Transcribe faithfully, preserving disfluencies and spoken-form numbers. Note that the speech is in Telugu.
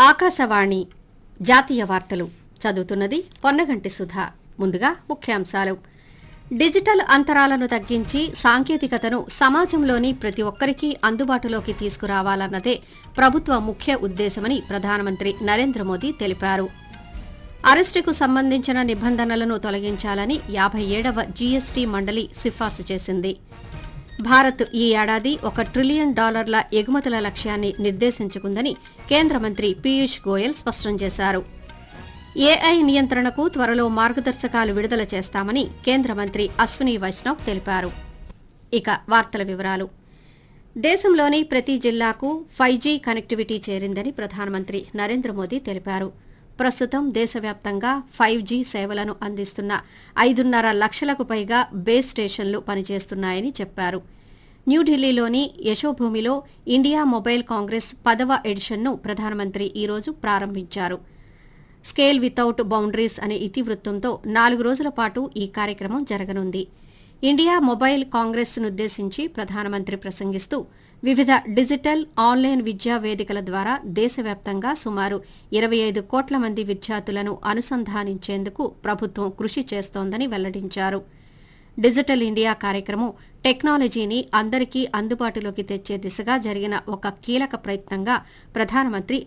ఆకాశవాణి జాతీయ వార్తలు చదువుతున్నది పొన్నగంటి సుధా. ముందుగా ముఖ్యాంశాలు. డిజిటల్ అంతరాలను తగ్గించి సాంకేతికతను సమాజంలోని ప్రతి ఒక్కరికీ అందుబాటులోకి తీసుకురావాలన్నదే ప్రభుత్వ ముఖ్య ఉద్దేశమని ప్రధానమంత్రి నరేంద్ర మోదీ తెలిపారు. అరెస్టుకు సంబంధించిన నిబంధనలను తొలగించాలని యాభై ఏడవ జీఎస్టీ మండలి సిఫార్సు చేసింది. భారత్ ఈ ఏడాది ఒక ట్రిలియన్ డాలర్ల ఎగుమతుల లక్ష్యాన్ని నిర్దేశించుకుందని కేంద్ర మంత్రి పీయూష్ గోయల్ స్పష్టం చేశారు. ఏఐ నియంత్రణకు త్వరలో మార్గదర్శకాలు విడుదల చేస్తామని కేంద్ర మంత్రి అశ్విని వైష్ణవ్ తెలిపారు. ఇక వార్తల వివరాలు. దేశంలోని ప్రతి జిల్లాకు ఫైవ్ జీ కనెక్టివిటీ చేరిందని ప్రధానమంత్రి నరేంద్ర మోదీ తెలిపారు. ప్రస్తుతం దేశవ్యాప్తంగా ఫైవ్ జీ సేవలను అందిస్తున్న ఐదున్నర లక్షలకు పైగా బేస్ స్టేషన్లు పనిచేస్తున్నాయని చెప్పారు. న్యూఢిల్లీలోని యశోభూమిలో ఇండియా మొబైల్ కాంగ్రెస్ పదవ ఎడిషన్ను ప్రధానమంత్రి ఈరోజు ప్రారంభించారు. స్కేల్ వితౌట్ బౌండరీస్ అనే ఇతివృత్తంతో నాలుగు రోజుల పాటు ఈ కార్యక్రమం జరగనుంది. ఇండియా మొబైల్ కాంగ్రెస్నుద్దేశించి ప్రధానమంత్రి ప్రసంగిస్తూ వివిధ డిజిటల్ ఆన్లైన్ విద్యా వేదికల ద్వారా దేశవ్యాప్తంగా సుమారు ఇరవై ఐదు కోట్ల మంది విద్యార్థులను అనుసంధానించేందుకు ప్రభుత్వం కృషి చేస్తోందని వెల్లడించారు. డిజిటల్ ఇండియా కార్యక్రమం టెక్నాలజీని అందరికీ అందుబాటులోకి తెచ్చే దిశగా జరిగిన ఒక కీలక ప్రయత్నంగా ప్రధానమంత్రి